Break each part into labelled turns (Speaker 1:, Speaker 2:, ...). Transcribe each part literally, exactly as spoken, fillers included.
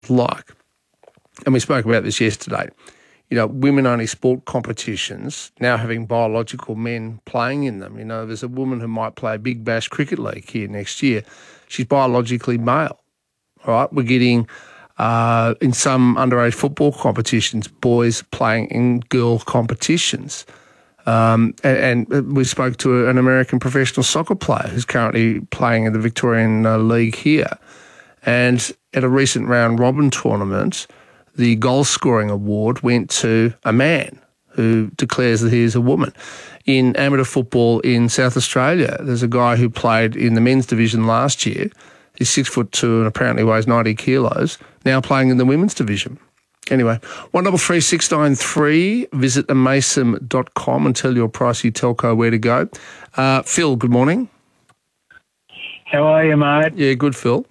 Speaker 1: like. And we spoke about this yesterday. You know, women-only sport competitions now having biological men playing in them. You know, there's a woman who might play a Big Bash Cricket League here next year. She's biologically male, all right? We're getting, uh, in some underage football competitions, boys playing in girl competitions. Um, and, and we spoke to an American professional soccer player who's currently playing in the Victorian uh, League here. And at a recent round-robin tournament, the goal-scoring award went to a man who declares that he is a woman. In amateur football in South Australia, there's a guy who played in the men's division last year. He's six foot two and apparently weighs ninety kilos, now playing in the women's division. Anyway, one double three six nine three. Visit amaysim dot com and tell your pricey telco where to go. Uh, Phil, good morning.
Speaker 2: How are you, mate?
Speaker 1: Yeah, good, Phil.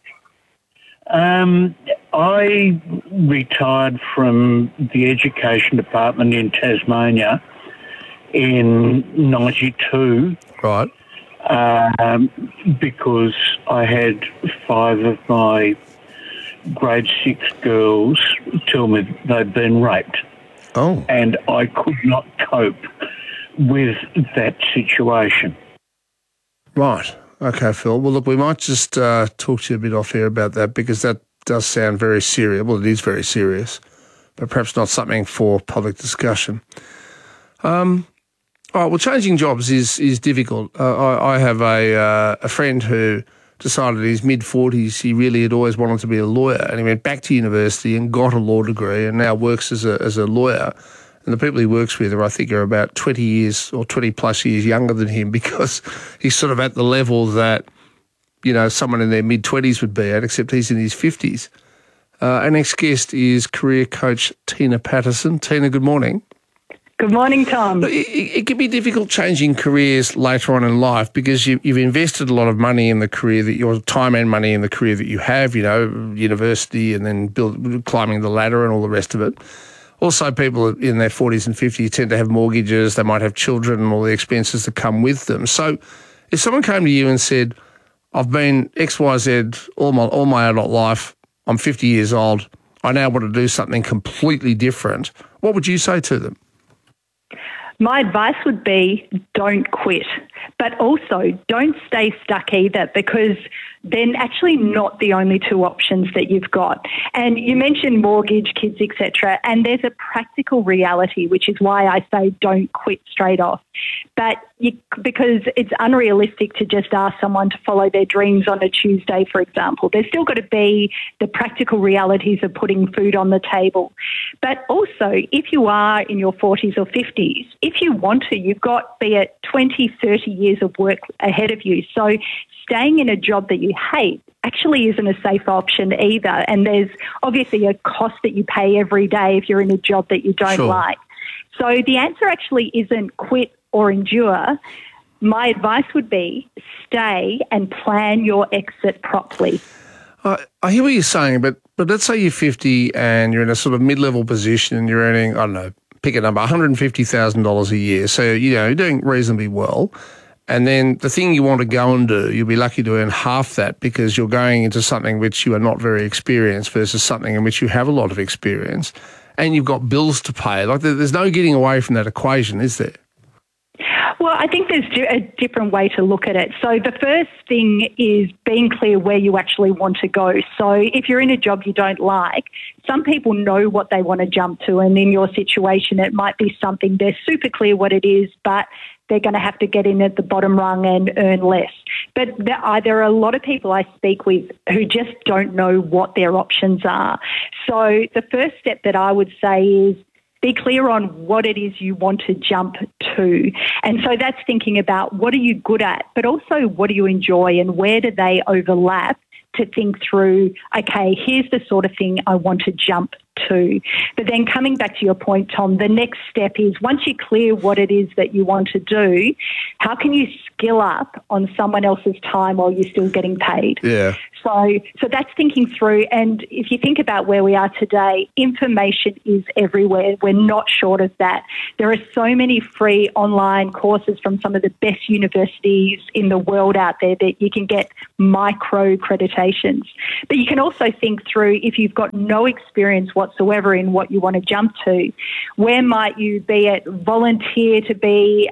Speaker 2: Um, I retired from the education department in Tasmania in ninety-two.
Speaker 1: Right.
Speaker 2: Um, because I had five of my grade six girls tell me they'd been raped.
Speaker 1: Oh.
Speaker 2: And I could not cope with that situation.
Speaker 1: Right. Okay, Phil. Well, look, we might just uh, talk to you a bit off here about that because that does sound very serious. Well, it is very serious, but perhaps not something for public discussion. Um, all right, well, changing jobs is is difficult. Uh, I, I have a uh, a friend who decided in his mid-forties he really had always wanted to be a lawyer, and he went back to university and got a law degree and now works as a as a lawyer. And the people he works with are, I think, are about twenty years or twenty plus years younger than him because he's sort of at the level that, you know, someone in their mid-twenties would be at, except he's in his fifties. Uh, our next guest is career coach Tina Patterson. Tina, good morning.
Speaker 3: Good morning, Tom.
Speaker 1: It, it, it can be difficult changing careers later on in life because you, you've invested a lot of money in the career that your time and money in the career that you have, you know, university and then build, climbing the ladder and all the rest of it. Also, people in their forties and fifties tend to have mortgages, they might have children and all the expenses that come with them. So if someone came to you and said, I've been X Y Z all my, all my adult life, I'm fifty years old, I now want to do something completely different, what would you say to them?
Speaker 3: My advice would be don't quit, but also don't stay stuck either because they're actually not the only two options that you've got. And you mentioned mortgage, kids, et cetera, and there's a practical reality, which is why I say don't quit straight off. But you, because it's unrealistic to just ask someone to follow their dreams on a Tuesday, for example. There's still got to be the practical realities of putting food on the table. But also, if you are in your forties or fifties, if you want to, you've got, be it twenty, thirty years of work ahead of you. So staying in a job that you hate actually isn't a safe option either. And there's obviously a cost that you pay every day if you're in a job that you don't
Speaker 1: Sure.
Speaker 3: like. So the answer actually isn't quit or endure. My advice would be stay and plan your exit properly.
Speaker 1: Uh, I hear what you're saying, but but let's say you're fifty and you're in a sort of mid-level position and you're earning, I don't know, pick a number, one hundred fifty thousand dollars a year. So, you know, you're doing reasonably well. And then the thing you want to go and do, you'll be lucky to earn half that because you're going into something which you are not very experienced versus something in which you have a lot of experience. And you've got bills to pay. Like there's no getting away from that equation, is there?
Speaker 3: Well, I think there's a different way to look at it. So the first thing is being clear where you actually want to go. So if you're in a job you don't like, some people know what they want to jump to, and in your situation it might be something they're super clear what it is, but they're going to have to get in at the bottom rung and earn less. But there are, there are a lot of people I speak with who just don't know what their options are. So the first step that I would say is be clear on what it is you want to jump to. And so that's thinking about what are you good at, but also what do you enjoy and where do they overlap to think through, okay, here's the sort of thing I want to jump too. But then coming back to your point, Tom, the next step is once you're clear what it is that you want to do, how can you skill up on someone else's time while you're still getting paid?
Speaker 1: Yeah.
Speaker 3: So, so that's thinking through. And if you think about where we are today, information is everywhere. We're not short of that. There are so many free online courses from some of the best universities in the world out there that you can get micro accreditations. But you can also think through if you've got no experience whatsoever in what you want to jump to, where might you be at volunteer to be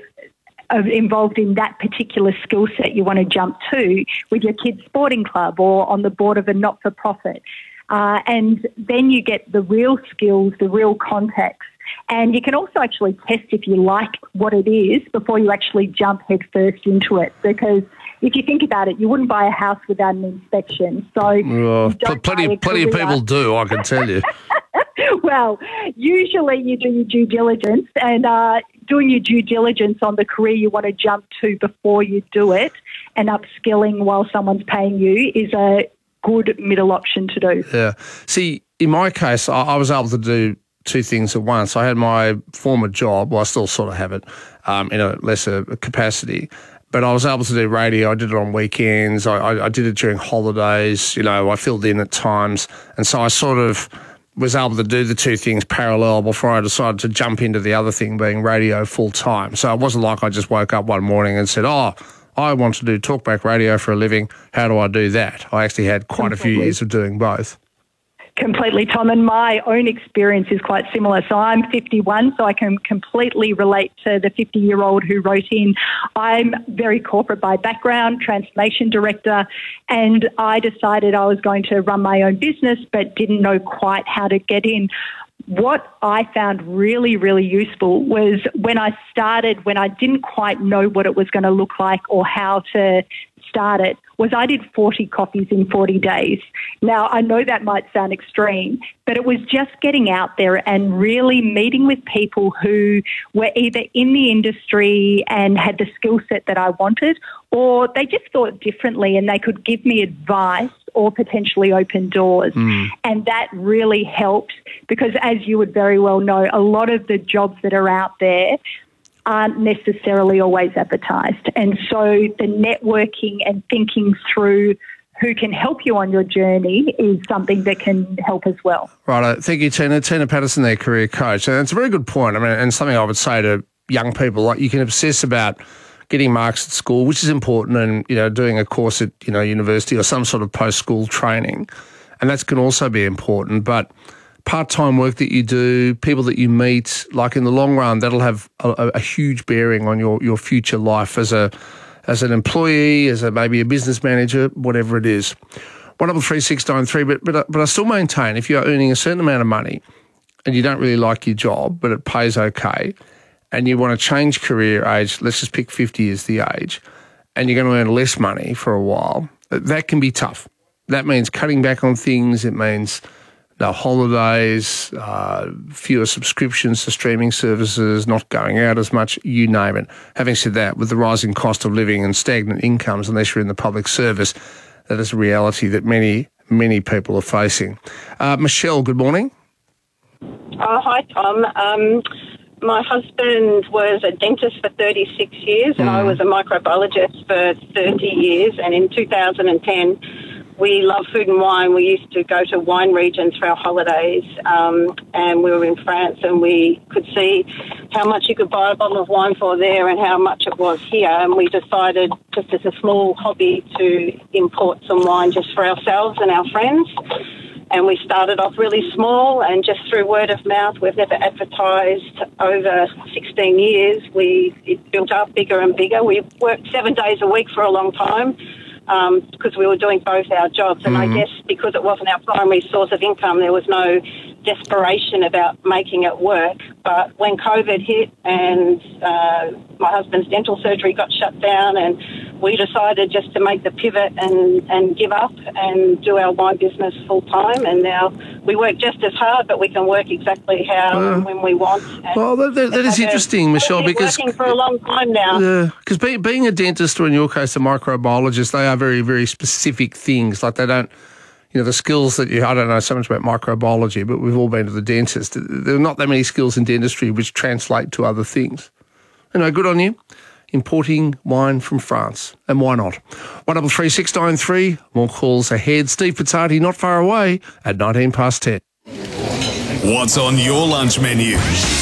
Speaker 3: involved in that particular skill set you want to jump to with your kids' sporting club or on the board of a not-for-profit. Uh, and then you get the real skills, the real context. And you can also actually test if you like what it is before you actually jump headfirst into it. Because if you think about it, you wouldn't buy a house without an inspection. So
Speaker 1: oh, pl- plenty, plenty of people do, I can tell you.
Speaker 3: Well, usually you do your due diligence, and uh, doing your due diligence on the career you want to jump to before you do it and upskilling while someone's paying you is a good middle option to do.
Speaker 1: Yeah. See, in my case, I, I was able to do two things at once. I had my former job, well, I still sort of have it um, in a lesser capacity, but I was able to do radio. I did it on weekends. I, I, I did it during holidays. You know, I filled in at times. And so I sort of was able to do the two things parallel before I decided to jump into the other thing, being radio full time. So it wasn't like I just woke up one morning and said, oh, I want to do talkback radio for a living. How do I do that? I actually had quite Completely. a few years of doing both.
Speaker 3: Completely, Tom, and my own experience is quite similar. So I'm fifty-one, so I can completely relate to the fifty-year-old who wrote in. I'm very corporate by background, transformation director, and I decided I was going to run my own business but didn't know quite how to get in. What I found really, really useful was when I started, when I didn't quite know what it was going to look like or how to start it, was I did forty coffees in forty days. Now, I know that might sound extreme, but it was just getting out there and really meeting with people who were either in the industry and had the skill set that I wanted, or they just thought differently and they could give me advice or potentially open doors. Mm. And that really helped because, as you would very well know, a lot of the jobs that are out there aren't necessarily always advertised. And so the networking and thinking through who can help you on your journey is something that can help as well.
Speaker 1: Right. Thank you, Tina. Tina Patterson, their career coach. And it's a very good point. I mean, and something I would say to young people, like you can obsess about getting marks at school, which is important, and, you know, doing a course at, you know, university or some sort of post-school training. And that can also be important. But part-time work that you do, people that you meet, like in the long run, that'll have a, a huge bearing on your, your future life as a as an employee, as a maybe a business manager, whatever it is. One double three six nine three. But but but I still maintain if you're earning a certain amount of money and you don't really like your job, but it pays okay, and you want to change career age, let's just pick fifty as the age, and you're going to earn less money for a while, that can be tough. That means cutting back on things. It means no holidays, uh, fewer subscriptions to streaming services, not going out as much, you name it. Having said that, with the rising cost of living and stagnant incomes, unless you're in the public service, that is a reality that many, many people are facing. Uh, Michelle, good morning.
Speaker 4: Oh, hi, Tom. Um, my husband was a dentist for thirty-six years and mm. I was a microbiologist for thirty years. And in two thousand ten, we love food and wine. We used to go to wine regions for our holidays, um, and we were in France, and we could see how much you could buy a bottle of wine for there and how much it was here. And we decided, just as a small hobby, to import some wine just for ourselves and our friends. And we started off really small, and just through word of mouth, we've never advertised. Over sixteen years, we it built up bigger and bigger. We worked seven days a week for a long time, because um, we were doing both our jobs. And mm-hmm. I guess because it wasn't our primary source of income, there was no desperation about making it work. But when COVID hit and uh, my husband's dental surgery got shut down, and we decided just to make the pivot and, and give up and do our wine business full time. And now we work just as hard, but we can work exactly how uh, and when we want. And
Speaker 1: well, that, that, that is interesting, Michelle, because
Speaker 4: working for a long time now.
Speaker 1: Yeah, because be, being a dentist, or in your case, a microbiologist, they are very, very specific things. Like they don't, you know, the skills that you, I don't know so much about microbiology, but we've all been to the dentist. There are not that many skills in dentistry which translate to other things. You know, good on you. Importing wine from France. And why not? one double three six nine three. More calls ahead. Steve Pizzati not far away at nineteen past ten.
Speaker 5: What's on your lunch menu?